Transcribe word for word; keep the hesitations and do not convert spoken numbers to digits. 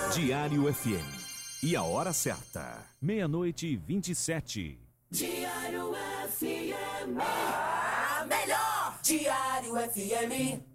Diário F M. E a hora certa. Meia-noite e vinte e sete. Diário F M. A melhor! Diário F M.